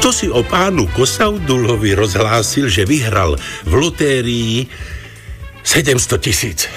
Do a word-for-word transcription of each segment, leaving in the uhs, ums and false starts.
Kto si o pánu Kosaudulovi rozhlásil, že vyhral v lotérii sedemsto tisíc.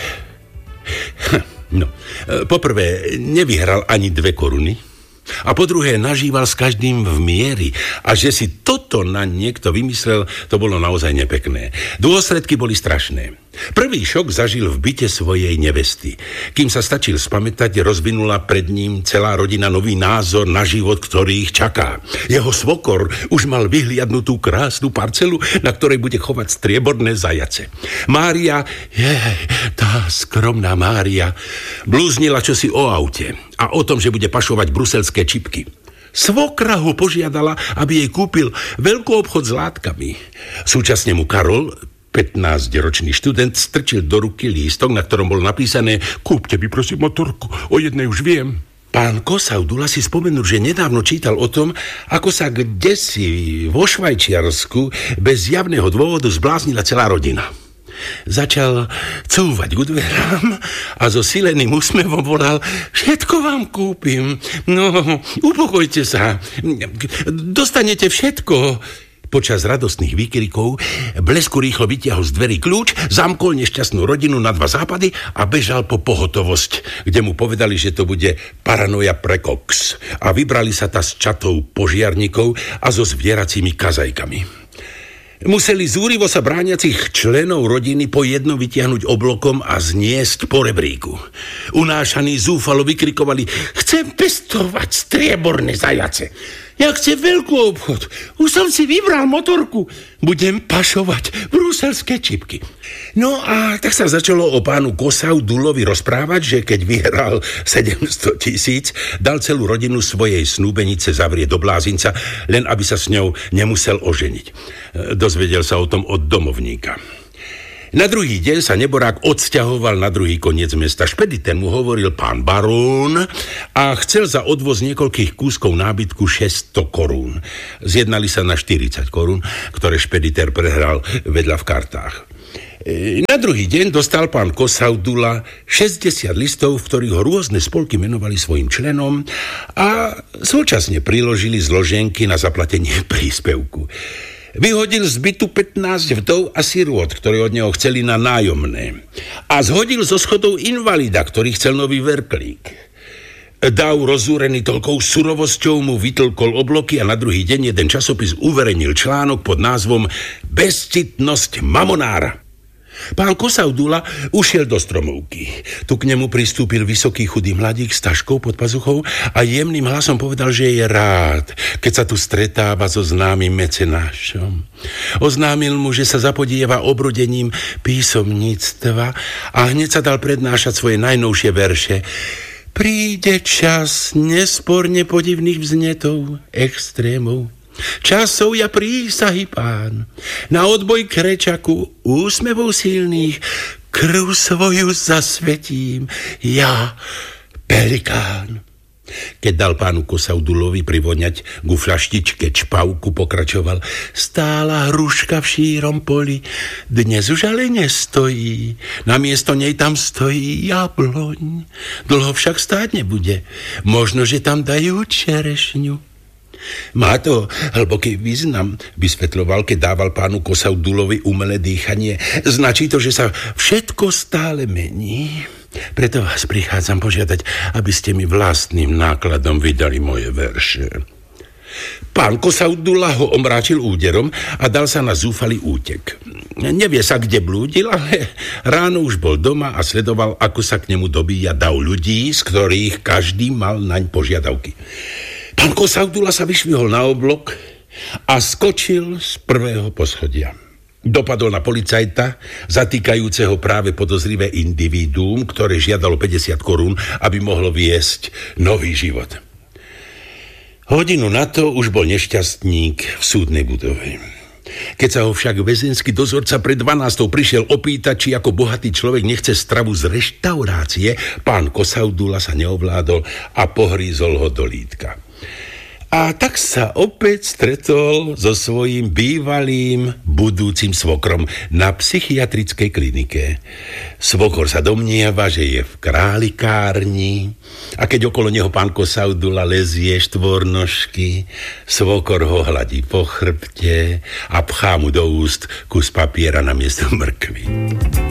No, poprvé, nevyhral ani dve koruny. A po druhé, nažíval s každým v miery. A že si toto na niekto vymyslel, to bolo naozaj nepekné. Dôsledky boli strašné. Prvý šok zažil v byte svojej nevesty. Kým sa stačil spamätať, rozvinula pred ním celá rodina nový názor na život, ktorý ich čaká. Jeho svokor už mal vyhliadnutú krásnu parcelu, na ktorej bude chovať strieborné zajace. Mária, jej, tá skromná Mária, blúznila čosi o aute a o tom, že bude pašovať bruselské čipky. Svokra ho požiadala, aby jej kúpil veľký obchod s látkami. Súčasne mu Karol, pätnásťročný študent, strčil do ruky lístok, na ktorom bolo napísané: kúpte mi prosím motorku, o jednej už viem. Pán Kosaudula si spomenul, že nedávno čítal o tom, ako sa kdesi vo Švajčiarsku bez javného dôvodu zbláznila celá rodina. Začal cúvať k dverám a so sileným úsmevom volal: všetko vám kúpim, no upokojte sa, dostanete všetko. Počas radostných výkrikov Blesku rýchlo vytiahol z dverí kľúč, zamkol nešťastnú rodinu na dva západy a bežal po pohotovosť, kde mu povedali, že to bude paranoja pre koks. A vybrali sa ta s čatou požiarníkov a so zvieracími kazajkami. Museli zúrivo sa brániacich členov rodiny po jedno vytiahnuť oblokom a zniesť po rebríku. Unášaní zúfalo vykrikovali: chcem pestovať strieborné zajace. Ja chcem veľký obchod. Už som si vybral motorku. Budem pašovať bruselské čipky. No a tak sa začalo o pánu Kosaudulovi rozprávať, že keď vyhral sedemsto tisíc, dal celú rodinu svojej snúbenice zavrieť do blázinca, len aby sa s ňou nemusel oženiť. Dozvedel sa o tom od domovníka. Na druhý deň sa neborák odsťahoval na druhý koniec mesta. Špediter mu hovoril pán barón a chcel za odvoz niekoľkých kúskov nábytku šesťsto korún. Zjednali sa na štyridsať korún, ktoré špediter prehral vedľa v kartách. Na druhý deň dostal pán Kosaudula šesťdesiat listov, v ktorých ho rôzne spolky menovali svojim členom a súčasne priložili zloženky na zaplatenie príspevku. Vyhodil z bytu pätnásť vdov a sirôt, ktoré od neho chceli na nájomné. A zhodil zo schodov invalida, ktorý chcel nový verklík. Dav, rozúrený toľkou surovosťou, mu vytlkol obloky a na druhý deň jeden časopis uverejnil článok pod názvom Bezcitnosť mamonára. Pán Kosaudula ušiel do stromovky. Tu k nemu pristúpil vysoký chudý mladík s taškou pod pazuchou a jemným hlasom povedal, že je rád, keď sa tu stretáva so známym mecenášom. Oznámil mu, že sa zapodieva obrodením písomníctva a hneď sa dal prednášať svoje najnovšie verše. Príde čas nesporne podivných vznetov, extrémov, časov ja prísahy pán, na odboj krečaku úsmevov silných krv svoju zasvetím ja, pelikán. Keď dal pánu Kosaudulovi privoňať ku fľaštičke čpavku, pokračoval: stála hruška v šírom poli, dnes už ale nestojí, namiesto nej tam stojí jabloň. Dlho však stáť nebude, možno, že tam dajú čerešňu. Má to hlboký význam, vysvetľoval, keď dával pánu Kosaudulovi umelé dýchanie. Značí to, že sa všetko stále mení. Preto vás prichádzam požiadať, aby ste mi vlastným nákladom vydali moje verše. Pán Kosaudula ho omráčil úderom a dal sa na zúfalý útek. Nevie sa, kde blúdil, ale ráno už bol doma a sledoval, ako sa k nemu dobíja dav ľudí, z ktorých každý mal naň požiadavky. Pán Kosaudula sa vyšvihol na oblok a skočil z prvého poschodia. Dopadol na policajta, zatýkajúceho práve podozrivé individuum, ktoré žiadalo päťdesiat korún, aby mohlo viesť nový život. Hodinu na to už bol nešťastník v súdnej budove. Keď sa ho však väzenský dozorca pred dvanástou prišiel opýtať, či ako bohatý človek nechce stravu z reštaurácie, pán Kosaudula sa neovládol a pohrízol ho do lítka. A tak sa opäť stretol so svojím bývalým budúcim svokrom na psychiatrickej klinike. Svokor sa domnieva, že je v králikárni a keď okolo neho pán Kosaudula lezie štvornožky, svokor ho hladí po chrbte a pchá mu do úst kus papiera namiesto mrkvy.